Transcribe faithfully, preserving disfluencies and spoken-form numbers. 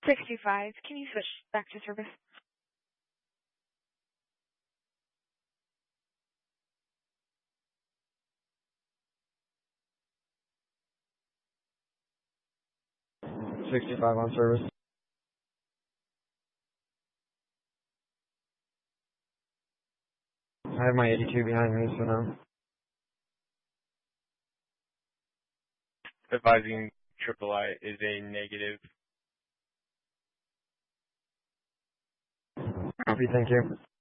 sixty-five. Can you switch back to service? sixty-five on service. I have my eighty-two behind me, so no. Advising Triple I is a negative. Copy, thank you.